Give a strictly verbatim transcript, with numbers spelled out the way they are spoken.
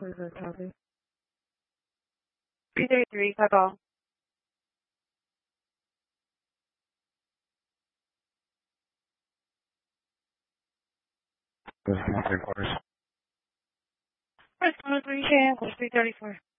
twenty-four, copy. three thirty-three, call. This is my three quarters. First one, three, three thirty-four.